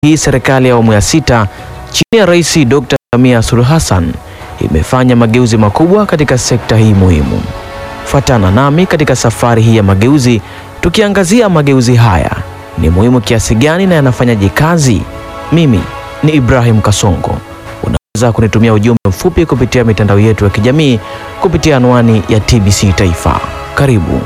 hii serikali ya awamu ya 6 chini ya Rais Dr. Samia Suluhu Hassan imefanya mageuzi makubwa katika sekta hii muhimu. Fuatana nami katika safari hii ya mageuzi, tukiangazia mageuzi haya ni muhimu kiasi gani na yanafanyaje kazi. Mimi ni Ibrahim Kasongo. Unaweza kunitumia ujumbe mfupi kupitia mitandao yetu ya kijamii kupitia anwani ya TBC Taifa. Karibu.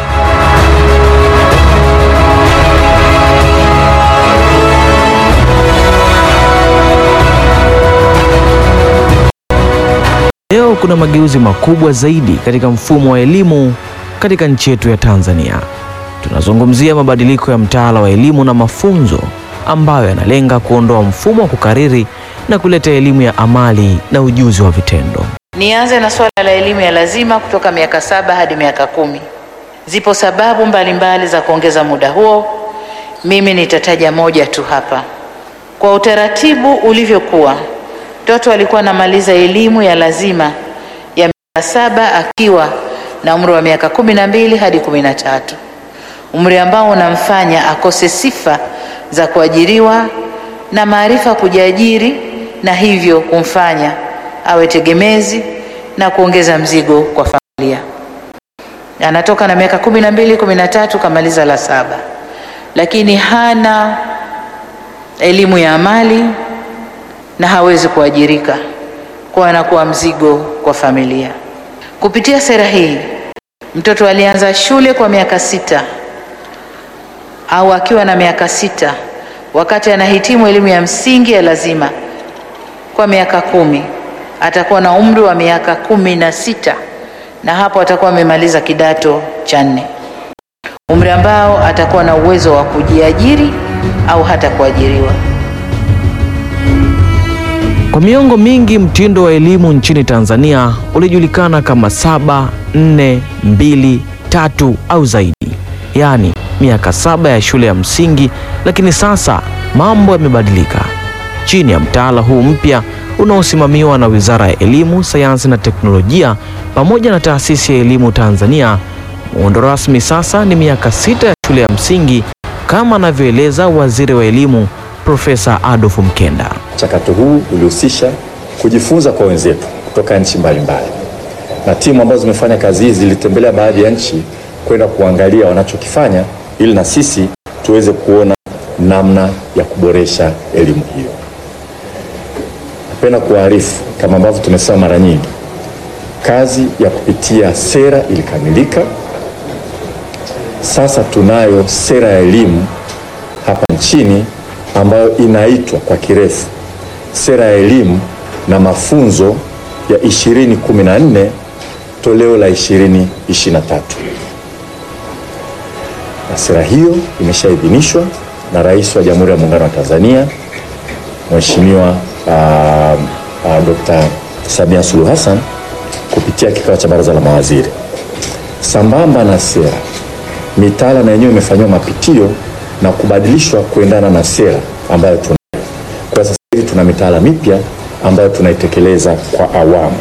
Leo kuna mageuzi makubwa zaidi katika mfumo wa elimu katika nchi yetu ya Tanzania. Tunazungumzia mabadiliko ya mtaala wa elimu na mafunzo ambayo yanalenga kuondoa mfumo wa kukariri na kuleta elimu ya amali na ujuzi wa vitendo. Nianze na swala la elimu ya lazima kutoka miaka 7 hadi miaka 10. Zipo sababu mbalimbali za kuongeza muda huo. Mimi nitataja moja tu hapa. Kwa utaratibu ulivyokuwa, mtoto alikuwa anamaliza elimu ya lazima ya miaka 7 akiwa na umri wa miaka 12 hadi 13. Umri ambao unamfanya akose sifa za kuajiriwa na maarifa kujiajiri, na hivyo kumfanya awe tegemezi na kuongeza mzigo kwa familia. Anatoka na miaka 12, 13 kamaliza la 7, lakini hana elimu ya amali na hawezi kuajirika, kwa anakuwa mzigo kwa familia. Kupitia sera hii, mtoto alianza shule kwa miaka 6 au akiwa na miaka 6, wakati anahitimu elimu ya msingi ya lazima kwa miaka 10, atakuwa na umri wa miaka 16, na hapo atakuwa amemaliza kidato cha 4, umri ambao atakuwa na uwezo wa kujiajiri au hata kuajiriwa. Kwa miongo mingi mtindo wa elimu nchini Tanzania ulijulikana kama 7, 4, 2, 3 au zaidi, yaani miaka 7 ya shule ya msingi. Lakini sasa mambo yamebadilika. Chini ya mtaala huu mpya unaosimamiwa na Wizara ya Elimu, Sayansi na Teknolojia pamoja na Taasisi ya Elimu Tanzania, muundo rasmi sasa ni miaka 6 ya shule ya msingi, kama anavyoeleza Waziri wa Elimu Profesa Adolf Mkenda. Mchakato huu ulihusisha kujifunza kwa wenzetu kutoka nchi mbalimbali, na timu ambazo zimefanya kazi hizi zilitembelea baadhi ya nchi kwenda kuangalia wanachokifanya ili na sisi tuweze kuona namna ya kuboresha elimu hiyo. Napenda kuarifu kama ambavyo tumesema mara nyingi, kazi ya kupitia sera ilikamilika. Sasa tunayo sera ya elimu hapa nchini ambayo inaitwa kwa kirefu Sera ya Elimu na Mafunzo ya 2014 toleo la 2023. Na sera hiyo imeshaidhinishwa na Rais wa Jamhuri ya Muungano wa Tanzania Mheshimiwa Dr. Samia Suluhu Hassan kupitia kikao cha Baraza la Mawaziri. Sambamba na sera, mitaala na yenyewe imefanywa mapitio na kubadilishwa kuendana na sera ambayo tuna. Kwa sasa hivi tuna mitaala mipya ambayo tunaitekeleza kwa awamu.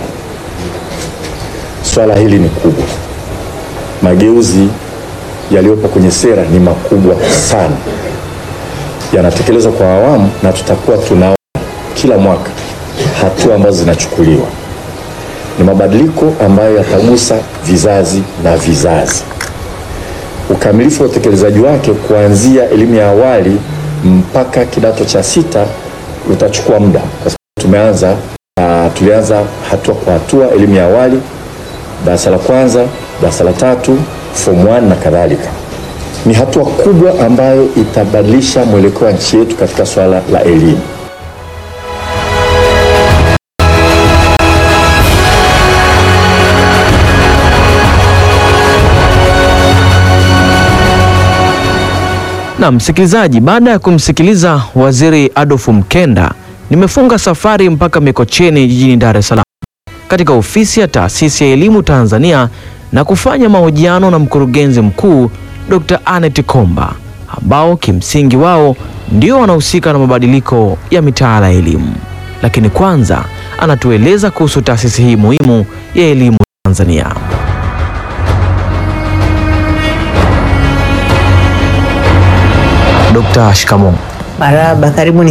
Swala hili ni kubwa. Mageuzi yaliyopo kwenye sera ni makubwa sana. Yanatekelezwa kwa awamu na tutakuwa tunaona kila mwaka hatua ambazo zinachukuliwa. Ni mabadiliko ambayo yatagusa vizazi na vizazi. Ukamilifu wa utekelezaji wake kuanzia elimu ya awali mpaka kidato cha 6 utachukua muda, kwa sababu tulianza hatua kwa hatua, elimu ya awali, darasa la kwanza, darasa la 3, form 1 na kadhalika. Ni hatua kubwa ambayo itabadilisha mwelekeo wa nchi yetu katika swala la elimu. Na msikilizaji, baada ya kumsikiliza Waziri Adolf Mkenda, nimefunga safari mpaka Mikocheni jijini Dar es Salaam katika ofisi ya Taasisi ya Elimu Tanzania na kufanya mahojiano na mkurugenzi mkuu Dr. Annette Komba, ambao kimsingi wao ndio wanahusika na mabadiliko ya mitaala ya elimu. Lakini kwanza anatueleza kuhusu taasisi hii muhimu ya elimu Tanzania. Dr. shikamoo. Marahaba, karibuni.